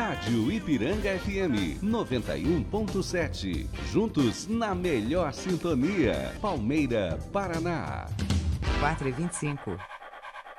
Rádio Ipiranga FM 91.7. Juntos na melhor sintonia. Palmeira, Paraná. 4h25.